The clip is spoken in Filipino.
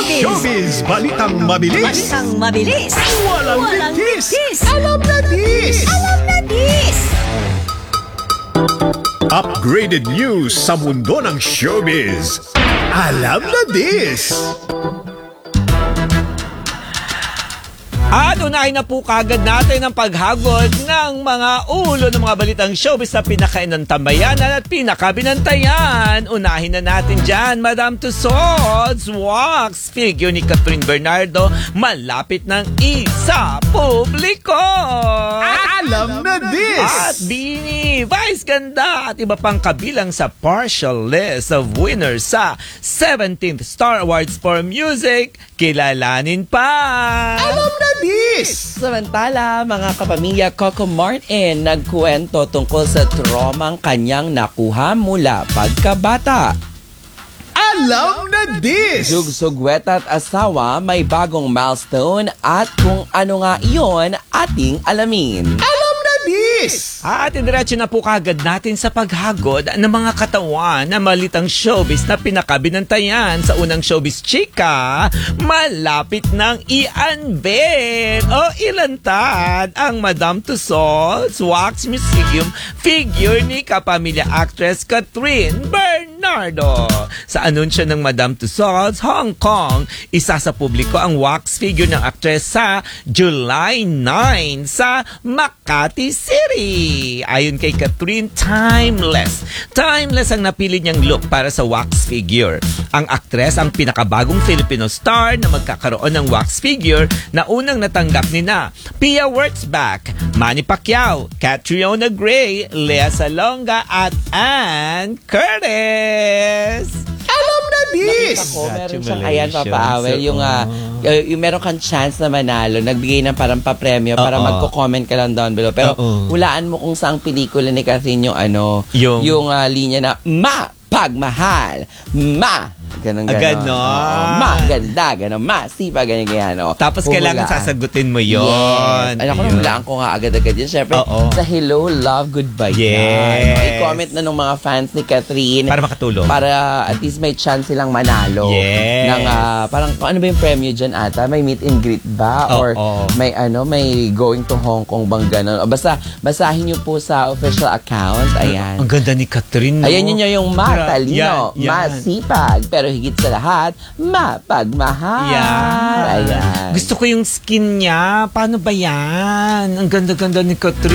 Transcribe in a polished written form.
Showbiz, balitang mabilis. Balitang mabilis. Walang litis. Alam na dis. Alam na dis. Upgraded news sa mundo ng showbiz. Alam na this. At unahin na po kagad natin ang paghagod ng mga ulo ng mga balitang showbiz sa pinakainantambayanan at pinakabinantayan. Unahin na natin dyan, Madam Tussauds, wax figure ni Catherine Bernardo malapit ng isa publiko. Alam na this. At Bini, Vice Ganda at iba pang kabilang sa partial list of winners sa 17th Star Awards for Music, kilalanin pa. Alam na this. Samantala, mga kapamilya, Coco Martin nagkwento tungkol sa traumang kanyang nakuha mula pagkabata. Alam na this. Jugsugwet at asawa may bagong milestone at kung ano nga iyon ating alamin. Alam na this. At indiretso na po kagad natin sa paghagod ng mga katawan na malitang showbiz na pinakabinantayan sa unang showbiz chika, malapit ng i-unveil o ilantad ang Madam Tussauds Wax Museum figure ni kapamilya actress Catherine Bernardo. Sa anunsyo ng Madam Tussauds Hong Kong, isa sa publiko ang wax figure ng actress sa July 9 sa Makati City. Ayon kay Catherine, timeless. Timeless ang napili niyang look para sa wax figure. Ang aktres ang pinakabagong Filipino star na magkakaroon ng wax figure na unang natanggap ni na Pia Wurtzbach, Manny Pacquiao, Catriona Gray, Lea Salonga at Ann Curtis. Alam na this. Ako, meron siyang ayan, Papa Awel, yung meron kang chance na manalo, nagbigay ng parang papremyo para magko-comment ka lang down below. Pero hulaan mo kung saang pelikula ni Catherine yung linya na pagmahal, ganun. Maganda, ganun, sipa, ganyan. Tapos kailangan sasagutin mo yon. Yes. Ano ko, hulaan ko nga agad-agad yun. Siyempre, sa hello, love, goodbye. Yes. I-comment na ng mga fans ni Catherine. Para makatulong. Para at least may chance silang manalo. Yes. Ng, parang, ano ba yung premyo dyan ata? May meet and greet ba? Or may going to Hong Kong bang ganun? O basta, basahin nyo po sa official account. Ayan. Ang ganda ni Catherine, no? Ayan yun yung matalino, masipag, pero higit sa lahat, mapagmahal. Yan. Ayan. Gusto ko yung skin niya. Paano ba yan? Ang ganda-ganda ni Catherine.